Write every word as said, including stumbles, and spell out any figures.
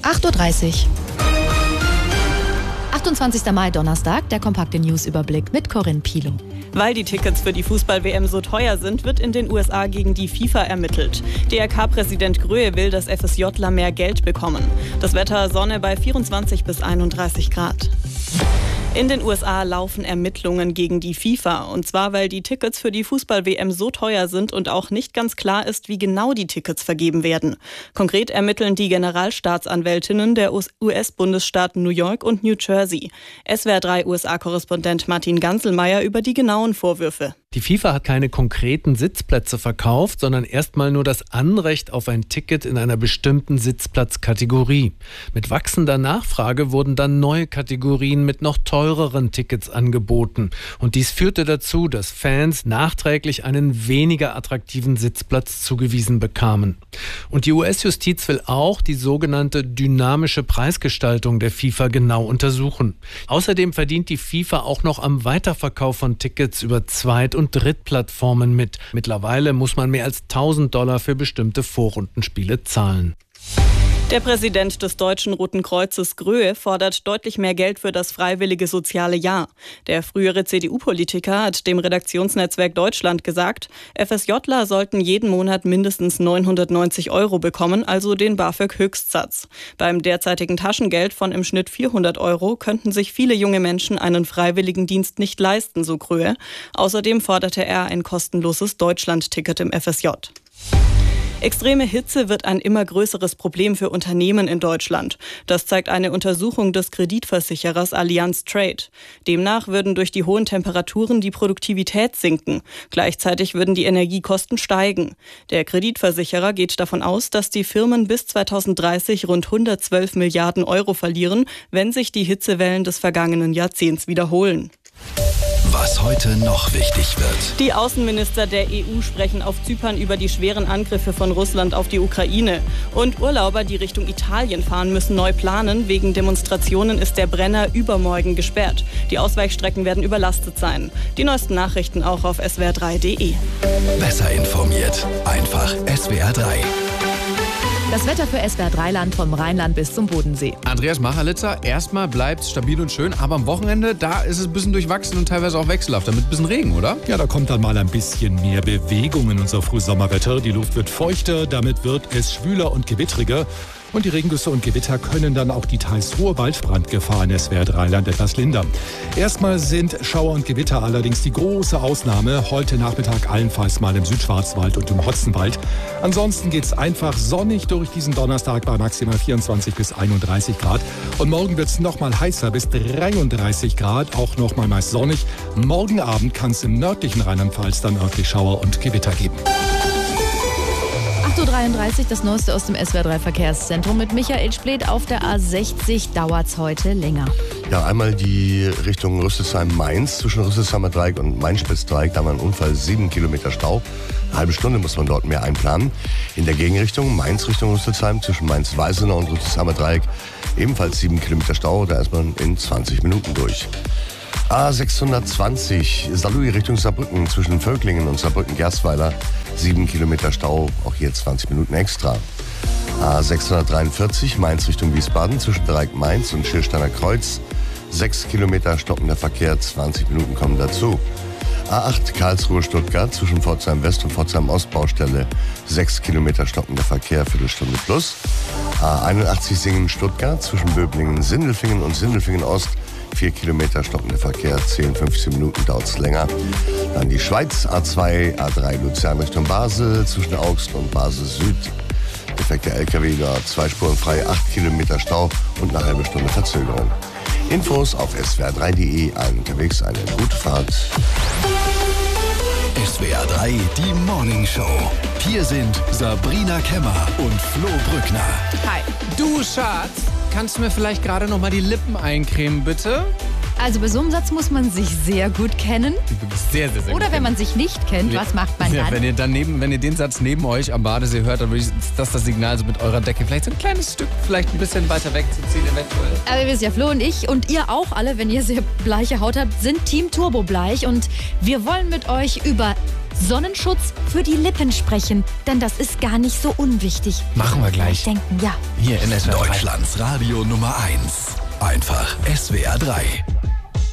acht Uhr dreißig. achtundzwanzigster Mai, Donnerstag, der kompakte Newsüberblick mit Corinne Pilow. Weil die Tickets für die Fußball-W M so teuer sind, wird in den U S A gegen die FIFA ermittelt. D R K-Präsident Gröhe will, dass FSJler mehr Geld bekommen. Das Wetter: Sonne bei vierundzwanzig bis einunddreißig Grad. In den U S A laufen Ermittlungen gegen die FIFA. Und zwar, weil die Tickets für die Fußball-W M so teuer sind und auch nicht ganz klar ist, wie genau die Tickets vergeben werden. Konkret ermitteln die Generalstaatsanwältinnen der U S-Bundesstaaten New York und New Jersey. S W R drei U S A-Korrespondent Martin Ganselmeier über die genauen Vorwürfe. Die FIFA hat keine konkreten Sitzplätze verkauft, sondern erstmal nur das Anrecht auf ein Ticket in einer bestimmten Sitzplatzkategorie. Mit wachsender Nachfrage wurden dann neue Kategorien mit noch teureren Tickets angeboten. Und dies führte dazu, dass Fans nachträglich einen weniger attraktiven Sitzplatz zugewiesen bekamen. Und die U S-Justiz will auch die sogenannte dynamische Preisgestaltung der FIFA genau untersuchen. Außerdem verdient die FIFA auch noch am Weiterverkauf von Tickets über Zweit- und Drittplattformen mit. Mittlerweile muss man mehr als tausend Dollar für bestimmte Vorrundenspiele zahlen. Der Präsident des Deutschen Roten Kreuzes Gröhe fordert deutlich mehr Geld für das freiwillige soziale Jahr. Der frühere C D U-Politiker hat dem Redaktionsnetzwerk Deutschland gesagt, FSJler sollten jeden Monat mindestens neunhundertneunzig Euro bekommen, also den BAföG-Höchstsatz. Beim derzeitigen Taschengeld von im Schnitt vierhundert Euro könnten sich viele junge Menschen einen Freiwilligendienst nicht leisten, so Gröhe. Außerdem forderte er ein kostenloses Deutschland-Ticket im F S J. Extreme Hitze wird ein immer größeres Problem für Unternehmen in Deutschland. Das zeigt eine Untersuchung des Kreditversicherers Allianz Trade. Demnach würden durch die hohen Temperaturen die Produktivität sinken. Gleichzeitig würden die Energiekosten steigen. Der Kreditversicherer geht davon aus, dass die Firmen bis zweitausenddreißig rund hundertzwölf Milliarden Euro verlieren, wenn sich die Hitzewellen des vergangenen Jahrzehnts wiederholen. Was heute noch wichtig wird. Die Außenminister der E U sprechen auf Zypern über die schweren Angriffe von Russland auf die Ukraine. Und Urlauber, die Richtung Italien fahren, müssen neu planen. Wegen Demonstrationen ist der Brenner übermorgen gesperrt. Die Ausweichstrecken werden überlastet sein. Die neuesten Nachrichten auch auf S W R drei punkt de. Besser informiert. Einfach S W R drei. Das Wetter für S W R drei Land vom Rheinland bis zum Bodensee. Andreas Machalitzer, erstmal bleibt es stabil und schön, aber am Wochenende, da ist es ein bisschen durchwachsen und teilweise auch wechselhaft, damit ein bisschen Regen, oder? Ja, da kommt dann mal ein bisschen mehr Bewegung in unser Frühsommerwetter. Die Luft wird feuchter, damit wird es schwüler und gewittriger. Und die Regengüsse und Gewitter können dann auch die teils hohe Waldbrandgefahr in S W R drei Land etwas lindern. Erstmal sind Schauer und Gewitter allerdings die große Ausnahme. Heute Nachmittag allenfalls mal im Südschwarzwald und im Hotzenwald. Ansonsten geht es einfach sonnig durch diesen Donnerstag bei maximal vierundzwanzig bis einunddreißig Grad. Und morgen wird es noch mal heißer bis dreiunddreißig Grad, auch noch mal meist sonnig. Morgen Abend kann es im nördlichen Rheinland-Pfalz dann örtlich Schauer und Gewitter geben. acht Uhr dreiunddreißig, das Neueste aus dem S W R drei Verkehrszentrum mit Michael Spleth. Auf der A sechzig dauert es heute länger. Ja, einmal die Richtung Rüsselsheim-Mainz, zwischen Rüsselsheimer Dreieck und Mainspitz-Dreieck, da war ein Unfall, sieben Kilometer Stau. Eine halbe Stunde muss man dort mehr einplanen. In der Gegenrichtung, Mainz Richtung Rüsselsheim, zwischen Mainz-Weißenau und Rüsselsheimer Dreieck, ebenfalls sieben Kilometer Stau, da ist man in zwanzig Minuten durch. A sechshundertzwanzig, Saarlouis Richtung Saarbrücken, zwischen Völklingen und Saarbrücken-Gerstweiler, sieben Kilometer Stau, auch hier zwanzig Minuten extra. A sechshundertdreiundvierzig, Mainz Richtung Wiesbaden, zwischen Dreieck Mainz und Schilsteiner Kreuz, sechs Kilometer stockender Verkehr, zwanzig Minuten kommen dazu. A acht, Karlsruhe-Stuttgart, zwischen Pforzheim West und Pforzheim Ostbaustelle, sechs Kilometer stockender Verkehr, Viertelstunde plus. A einundachtzig, Singen-Stuttgart, zwischen Böblingen-Sindelfingen und Sindelfingen-Ost, vier Kilometer stockender Verkehr, zehn, fünfzehn Minuten dauert es länger. Dann die Schweiz, A zwei, A drei Luzern Richtung Basel, zwischen Augst und Basel Süd. Defekter L K W, da zwei Spuren frei, acht Kilometer Stau und eine halbe Stunde Verzögerung. Infos auf S W R drei punkt de, unterwegs eine gute Fahrt. S W R drei, die Morning Show. Hier sind Sabrina Kemmer und Flo Brückner. Hi. Du, Schatz, kannst du mir vielleicht gerade noch mal die Lippen eincremen, bitte? Also bei so einem Satz muss man sich sehr gut kennen. Sehr, sehr, sehr Oder gut wenn man sich nicht kennt, was macht man ja, dann? wenn ihr dann neben, wenn ihr den Satz neben euch am Badesee hört, dann würde ich, ist das das Signal, so mit eurer Decke vielleicht so ein kleines Stück, vielleicht ein bisschen weiter weg zu ziehen eventuell. Aber ihr wisst ja, Flo und ich und ihr auch alle, wenn ihr sehr bleiche Haut habt, sind Team Turbobleich und wir wollen mit euch über Sonnenschutz für die Lippen sprechen, denn das ist gar nicht so unwichtig. Machen wir gleich. Denken, ja. Hier in S W R drei. Deutschlands Radio Nummer eins. Einfach S W R drei.